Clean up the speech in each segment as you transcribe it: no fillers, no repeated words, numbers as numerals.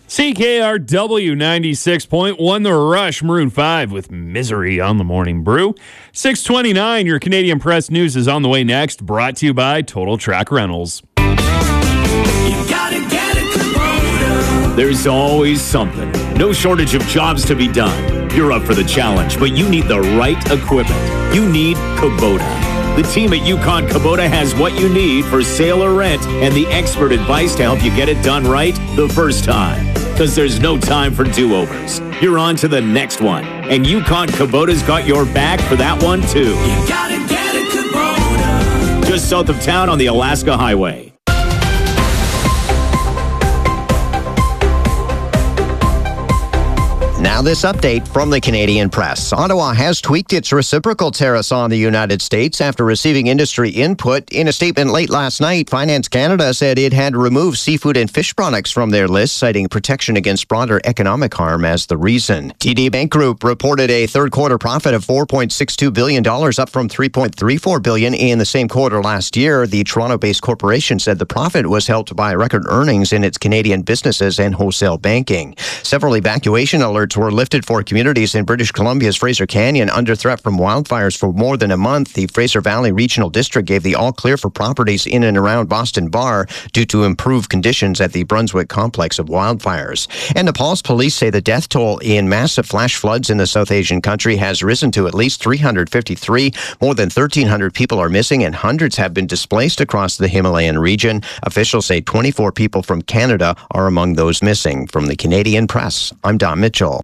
CKRW 96.1 The Rush, Maroon 5 with Misery on the Morning Brew. 6:29, your Canadian Press News is on the way next, brought to you by Total Track Rentals. You gotta get a Kubota. There's always something. No shortage of jobs to be done. You're up for the challenge, but you need the right equipment. You need Kubota. The team at Yukon Kubota has what you need for sale or rent and the expert advice to help you get it done right the first time. Because there's no time for do-overs. You're on to the next one. And Yukon Kubota's got your back for that one, too. You gotta get a Kubota. Just south of town on the Alaska Highway. Now this update from the Canadian Press. Ottawa has tweaked its reciprocal tariffs on the United States after receiving industry input. In a statement late last night, Finance Canada said it had removed seafood and fish products from their list, citing protection against broader economic harm as the reason. TD Bank Group reported a third quarter profit of $4.62 billion, up from $3.34 billion in the same quarter last year. The Toronto-based corporation said the profit was helped by record earnings in its Canadian businesses and wholesale banking. Several evacuation alerts were lifted for communities in British Columbia's Fraser Canyon under threat from wildfires for more than a month. The Fraser Valley Regional District gave the all-clear for properties in and around Boston Bar due to improved conditions at the Brunswick complex of wildfires. And Nepal's police say the death toll in massive flash floods in the South Asian country has risen to at least 353. More than 1,300 people are missing and hundreds have been displaced across the Himalayan region. Officials say 24 people from Canada are among those missing. From the Canadian Press, I'm Don Mitchell.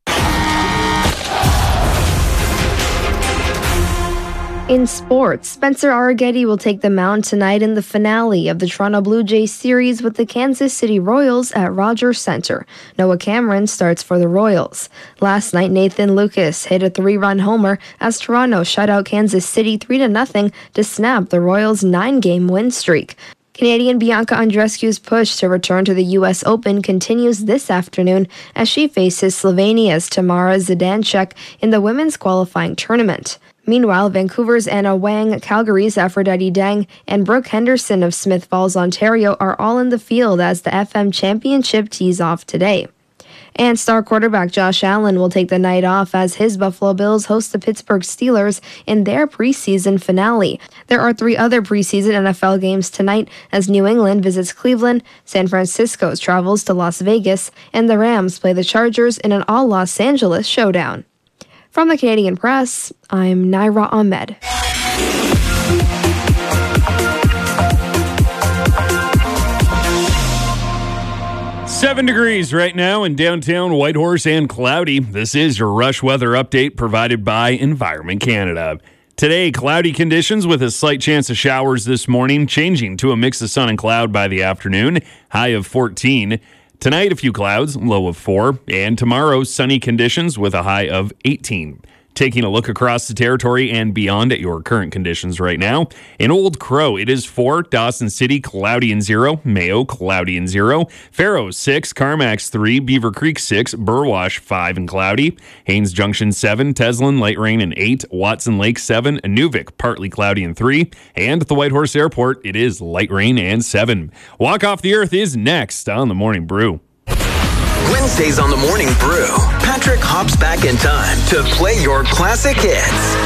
In sports, Spencer Arrighetti will take the mound tonight in the finale of the Toronto Blue Jays series with the Kansas City Royals at Rogers Center. Noah Cameron starts for the Royals. Last night, Nathan Lucas hit a 3-run homer as Toronto shut out Kansas City 3-0 to snap the Royals' 9-game win streak. Canadian Bianca Andreescu's push to return to the U.S. Open continues this afternoon as she faces Slovenia's Tamara Zidansek in the women's qualifying tournament. Meanwhile, Vancouver's Anna Wang, Calgary's Aphrodite Dang, and Brooke Henderson of Smith Falls, Ontario are all in the field as the FM Championship tees off today. And star quarterback Josh Allen will take the night off as his Buffalo Bills host the Pittsburgh Steelers in their preseason finale. There are 3 other preseason NFL games tonight as New England visits Cleveland, San Francisco travels to Las Vegas, and the Rams play the Chargers in an all-Los Angeles showdown. From the Canadian Press, I'm Naira Ahmed. 7 degrees right now in downtown Whitehorse and cloudy. This is your Rush Weather Update provided by Environment Canada. Today, cloudy conditions with a slight chance of showers this morning, changing to a mix of sun and cloud by the afternoon, high of 14. Tonight, a few clouds, low of 4. And tomorrow, sunny conditions with a high of 18. Taking a look across the territory and beyond at your current conditions right now. In Old Crow, it is 4. Dawson City, cloudy and 0. Mayo, cloudy and 0. Faro, 6. Carmack's 3. Beaver Creek, 6. Burwash, 5 and cloudy. Haines Junction, 7. Teslin, light rain and 8. Watson Lake, 7. Nuvik, partly cloudy and 3. And at the Whitehorse Airport, it is light rain and 7. Walk Off the Earth is next on the Morning Brew. Wednesdays on the Morning Brew, Patrick hops back in time to play your classic hits.